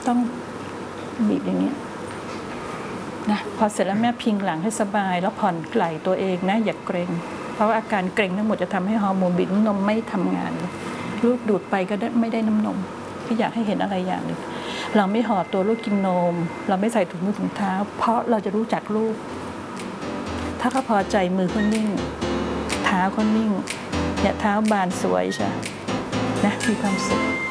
ต้องบีบอย่างนี้นะพอเสร็จแล้วแม่พิงหลังให้สบายแล้วผ่อนไหล่ตัวเองนะอย่าเกรงเพราะว่าอาการเกร็งทั้งหมดจะทำให้ฮอร์โมนบีบน้ำนมไม่ทำงานลูกดูดไปก็ไม่ได้น้ำนมที่อยากให้เห็นอะไรอย่างหนึ่งเราไม่ห่อตัวลูกกินนมเราไม่ใส่ถุงมือถุงเท้าเพราะเราจะรู้จักลูกถ้าเขาพอใจมือเขานิ่งเท้าเขานิ่งเนี่ยเท้าบานสวยใช่นะมีความสุข